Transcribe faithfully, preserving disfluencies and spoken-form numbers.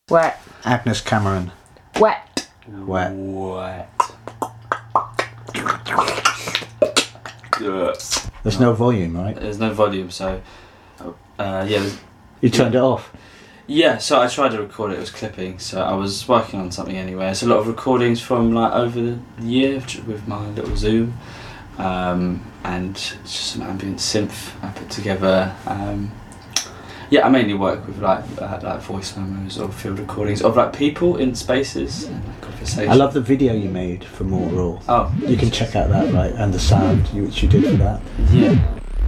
Wet. Agnes Cameron. Wet. Wet. Wet. Yeah. There's no volume, right? There's no volume, so uh, yeah. there's- You turned it off. Yeah, so I tried to record it. It was clipping, so I was working on something anyway. It's a lot of recordings from like over the year with my little Zoom, um, and it's just some ambient synth I put together. Um, yeah, I mainly work with like uh, like voice memos or field recordings of like people in spaces and like, conversations. I love the video you made for More Raw. Oh, You can check out that, right? And the sound you, which you did for that. yeah.